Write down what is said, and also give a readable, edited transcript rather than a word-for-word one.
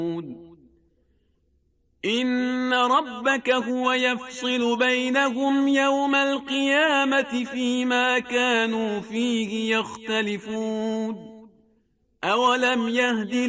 إن ربك هو يفصل بينهم يوم القيامة فيما كانوا فيه يختلفون أولم يهد